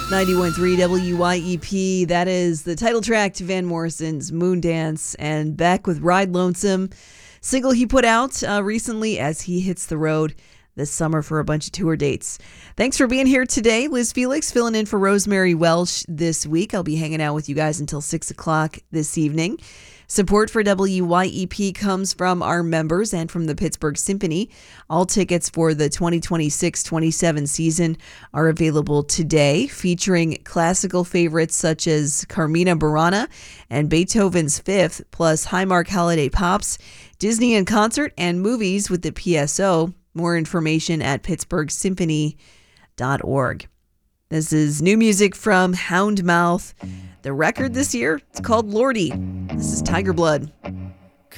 91.3 WYEP. That is the title track to Van Morrison's Moondance, and Beck with Ride Lonesome, single he put out recently as he hits the road this summer for a bunch of tour dates. Thanks for being here today. Liz Felix filling in for Rosemary Welsh this week. I'll be hanging out with you guys until 6 o'clock this evening. Support for WYEP comes from our members and from the Pittsburgh Symphony. All tickets for the 2026-27 season are available today, featuring classical favorites such as Carmina Burana and Beethoven's Fifth, plus Highmark Holiday Pops, Disney in Concert, and movies with the PSO. More information at pittsburghsymphony.org. This is new music from Houndmouth. The record this year, it's called Lordy. This is Tiger Blood.